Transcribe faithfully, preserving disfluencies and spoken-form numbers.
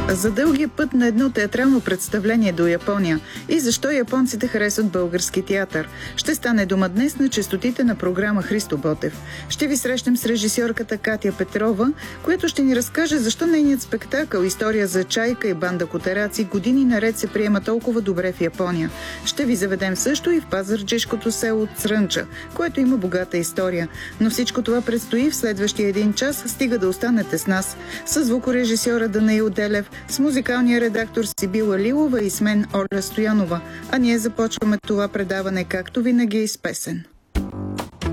За дългия път на едно театрално представление до Япония и защо японците харесват български театър. Ще стане дума днес на честотите на програма Христо Ботев. Ще ви срещнем с режисьорката Катя Петрова, която ще ни разкаже защо нейният спектакъл "История за чайка и банда котараци" години наред се приема толкова добре в Япония. Ще ви заведем също и в пазарджишкото село Црънча, което има богата история. Но всичко това предстои в следващия един час, стига да останете с нас. С звукорежисьора Данаил Делев, с музикалния редактор Сибила Лилова и с мен Оля Стоянова. А ние започваме това предаване, както винаги, с песен.